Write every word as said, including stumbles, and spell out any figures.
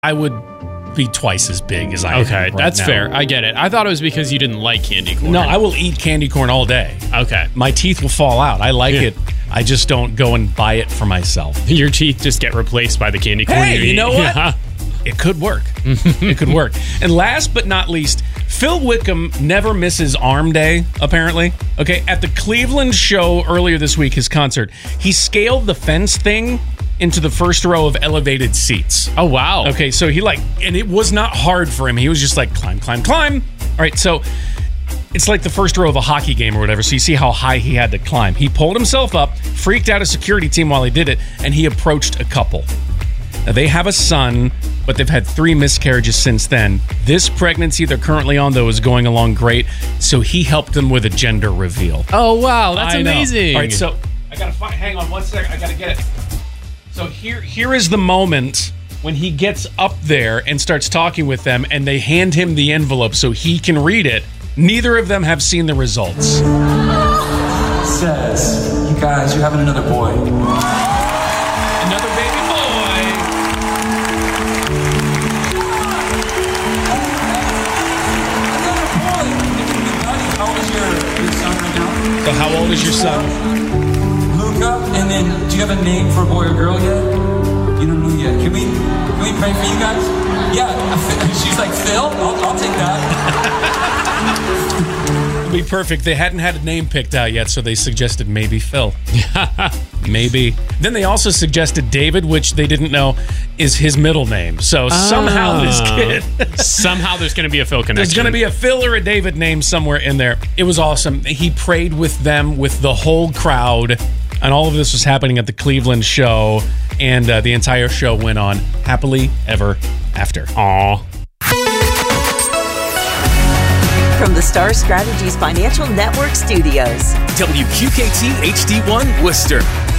I would be twice as big as I am. Okay, right that's now. fair. I get it. I thought it was because you didn't like candy corn. No, I will eat candy corn all day. Okay. My teeth will fall out. I like Yeah. it. I just don't go and buy it for myself. Your teeth just get replaced by the candy corn. Hey, you, you eat. know what? Yeah. It could work. It could work. And last but not least, Phil Wickham never misses arm day, apparently. Okay, at the Cleveland show earlier this week, his concert, he scaled the fence thing into the first row of elevated seats. Oh, wow. Okay, so he like, and it was not hard for him. He was just like, climb, climb, climb. All right, so it's like the first row of a hockey game or whatever. So you see how high he had to climb. He pulled himself up, freaked out a security team while he did it, and he approached a couple. Now, they have a son, but they've had three miscarriages since then. This pregnancy they're currently on, though, is going along great. So he helped them with a gender reveal. Oh, wow. That's I know. amazing. All right, so I got to find, hang on one second. I got to get it. So here, here is the moment when he gets up there and starts talking with them, and they hand him the envelope so he can read it. Neither of them have seen the results. It says, you guys, you're having another boy. Another baby boy. Another boy! How old is your, your son right now? So how old is your son? Luca, and then do you have a name for a boy or girl yet? You don't know yet. Can we can we pray for you guys? Yeah. She's like, Phil? I'll, I'll take that. It'll be perfect. They hadn't had a name picked out yet, so they suggested maybe Phil. Maybe. Then they also suggested David, which they didn't know is his middle name. So somehow this kid... Somehow there's going to be a Phil connection. There's going to be a Phil or a David name somewhere in there. It was awesome. He prayed with them, with the whole crowd. And all of this was happening at the Cleveland show, and uh, the entire show went on happily ever after. Aw. From the Star Strategies Financial Network Studios. W Q K T H D one Worcester.